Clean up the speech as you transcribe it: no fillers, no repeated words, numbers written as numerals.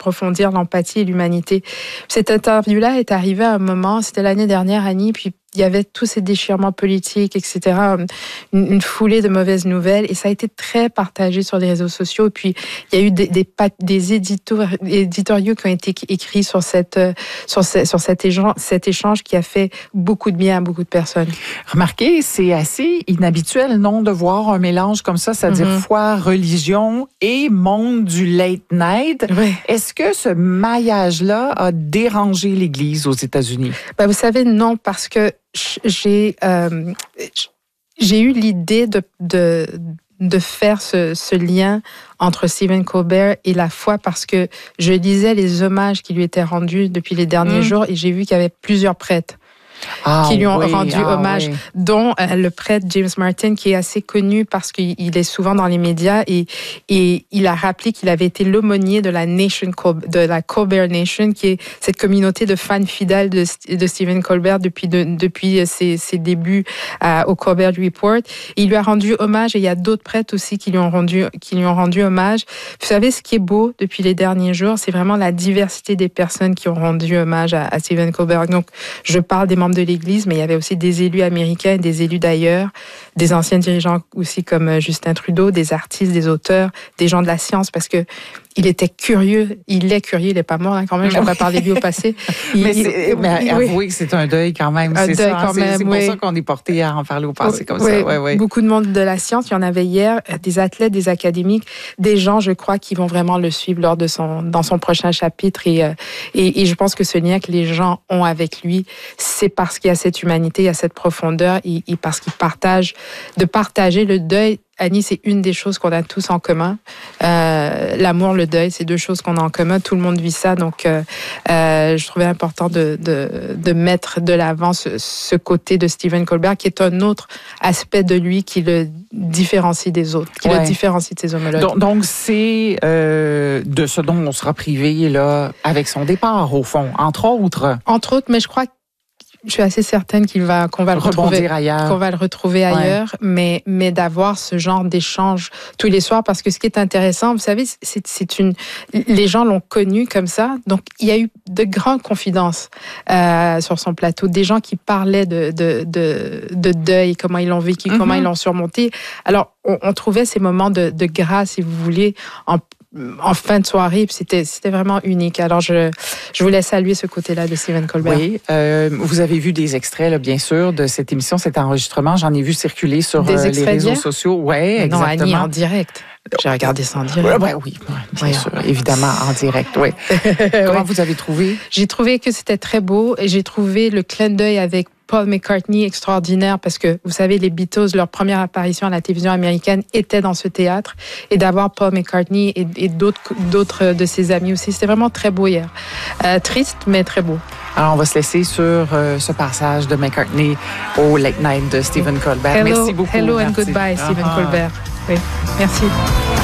d'approfondir l'empathie et l'humanité. Cette interview-là est arrivée à un moment, c'était l'année dernière, Annie, puis il y avait tous ces déchirements politiques, etc., une foulée de mauvaises nouvelles, et ça a été très partagé sur les réseaux sociaux. Et puis, il y a eu des éditoriaux qui ont été écrits sur cet échange qui a fait beaucoup de bien à beaucoup de personnes. Remarquez, c'est assez inhabituel, non, de voir un mélange comme ça, c'est-à-dire foi, religion et monde du late night. Oui. Est-ce que ce maillage-là a dérangé l'Église aux États-Unis? Ben, vous savez, non, parce que j'ai eu l'idée de faire ce lien entre Stephen Colbert et la foi parce que je lisais les hommages qui lui étaient rendus depuis les derniers jours et j'ai vu qu'il y avait plusieurs prêtres qui lui ont rendu hommage, dont le prêtre James Martin, qui est assez connu parce qu'il est souvent dans les médias et il a rappelé qu'il avait été l'aumônier de la Colbert Nation, qui est cette communauté de fans fidèles de Stephen Colbert depuis ses débuts au Colbert Report. Et il lui a rendu hommage et il y a d'autres prêtres aussi qui lui ont rendu hommage. Vous savez, ce qui est beau depuis les derniers jours, c'est vraiment la diversité des personnes qui ont rendu hommage à Stephen Colbert. Donc, je parle des membres de l'Église, mais il y avait aussi des élus américains, des élus d'ailleurs, des anciens dirigeants aussi comme Justin Trudeau, des artistes, des auteurs, des gens de la science, parce que il était curieux, il est curieux, il n'est pas mort quand même, je n'ai pas parlé de lui au passé. Mais avouez que c'est un deuil quand même, c'est pour ça qu'on est porté à en parler au passé comme ça. Oui. Beaucoup de monde de la science, il y en avait hier, des athlètes, des académiques, des gens, je crois, qui vont vraiment le suivre dans son prochain chapitre et je pense que ce lien que les gens ont avec lui, c'est parce qu'il y a cette humanité, il y a cette profondeur et parce qu'il partager le deuil. Annie, c'est une des choses qu'on a tous en commun. L'amour, le deuil, c'est deux choses qu'on a en commun. Tout le monde vit ça, donc je trouvais important de mettre de l'avant ce côté de Stephen Colbert, qui est un autre aspect de lui qui le différencie des autres, qui le différencie de ses homologues. Donc c'est de ce dont on sera privé là avec son départ, au fond, entre autres. Entre autres, mais je crois que je suis assez certaine qu'on va le retrouver ailleurs, mais d'avoir ce genre d'échange tous les soirs, parce que ce qui est intéressant, vous savez, les gens l'ont connu comme ça, donc il y a eu de grandes confidences sur son plateau, des gens qui parlaient de deuil, comment ils l'ont vécu, comment ils l'ont surmonté. Alors, on trouvait ces moments de grâce, si vous voulez, en fin de soirée, puis c'était vraiment unique. Alors, je voulais saluer ce côté-là de Stephen Colbert. Oui, vous avez vu des extraits, là, bien sûr, de cette émission, cet enregistrement. J'en ai vu circuler sur les réseaux sociaux. Oui, exactement. Non, Annie, en direct. J'ai regardé ça en direct. Oui, bien sûr, évidemment, en direct. Oui. Comment vous avez trouvé? J'ai trouvé que c'était très beau et j'ai trouvé le clin d'œil avec Paul McCartney extraordinaire parce que, vous savez, les Beatles, leur première apparition à la télévision américaine était dans ce théâtre et d'avoir Paul McCartney et d'autres de ses amis aussi, c'était vraiment très beau hier. Triste, mais très beau. Alors, on va se laisser sur ce passage de McCartney au Late Night de Stephen Colbert. Merci beaucoup. Hello and goodbye, Stephen Colbert. Oui, merci.